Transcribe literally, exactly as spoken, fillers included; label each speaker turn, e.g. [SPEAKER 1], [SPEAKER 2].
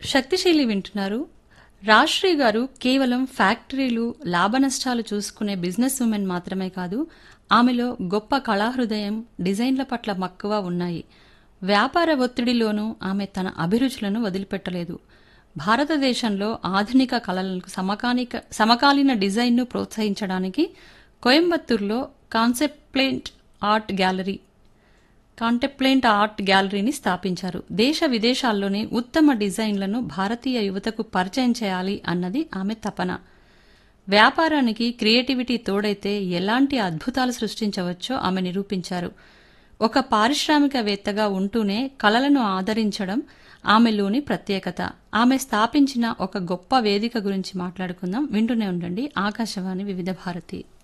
[SPEAKER 1] శక్తిశీలి వింటున్నారు. రాశ్రీ గారు కేవలం ఫ్యాక్టరీలు లాభనష్టాలు చూసుకునే బిజినెస్ ఉమెన్ మాత్రమే కాదు, ఆమెలో గొప్ప కళాహృదయం, డిజైన్ల పట్ల మక్కువ ఉన్నాయి. వ్యాపార ఒత్తిడిలోనూ ఆమె తన అభిరుచులను వదిలిపెట్టలేదు. భారతదేశంలో ఆధునిక కళలకు సమకాలిక సమకాలీన డిజైన్ను ప్రోత్సహించడానికి కోయంబత్తూరులో కాన్సెప్ట్లేంట్ ఆర్ట్ గ్యాలరీ కాంటెంప్లేంట్ ఆర్ట్ గ్యాలరీని స్థాపించారు. దేశ విదేశాల్లోని ఉత్తమ డిజైన్లను భారతీయ యువతకు పరిచయం చేయాలి అన్నది ఆమె తపన. వ్యాపారానికి క్రియేటివిటీ తోడైతే ఎలాంటి అద్భుతాలు సృష్టించవచ్చో ఆమె నిరూపించారు. ఒక పారిశ్రామికవేత్తగా ఉంటూనే కళలను ఆదరించడం ఆమెలోని ప్రత్యేకత. ఆమె స్థాపించిన ఒక గొప్ప వేదిక గురించి మాట్లాడుకుందాం. వింటూనే ఉండండి ఆకాశవాణి వివిధ భారతి.